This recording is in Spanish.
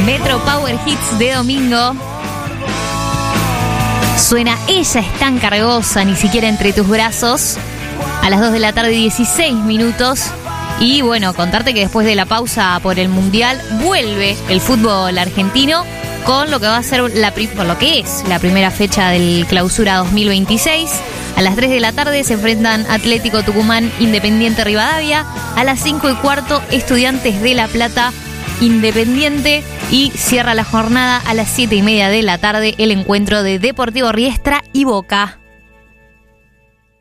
Metro Power Hits de domingo. Suena Ella es tan cargosa, ni siquiera entre tus brazos. A las 2 de la tarde, 16 minutos. Y bueno, contarte que después de la pausa por el Mundial, vuelve el fútbol argentino con lo que va a ser lo que es la primera fecha del Clausura 2026. A las 3 de la tarde se enfrentan Atlético Tucumán, Independiente Rivadavia. A las 5:15, Estudiantes de La Plata, Independiente. Y cierra la jornada a las 7:30 de la tarde el encuentro de Deportivo Riestra y Boca.